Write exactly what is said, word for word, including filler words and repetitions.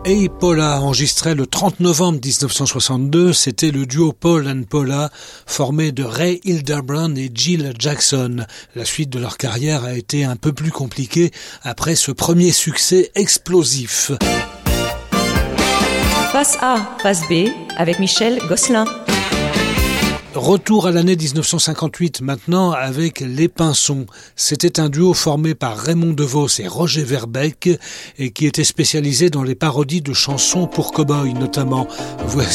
Hey Paula, enregistré le trente novembre dix-neuf cent soixante-deux, c'était le duo Paul and Paula, formé de Ray Hildebrand et Jill Jackson. La suite de leur carrière a été un peu plus compliquée après ce premier succès explosif. Face A, face B, avec Michel Gosselin. Retour à l'année dix-neuf cent cinquante-huit maintenant avec Les Pinsons. C'était un duo formé par Raymond DeVos et Roger Verbeek et qui était spécialisé dans les parodies de chansons pour cow-boys notamment. Voici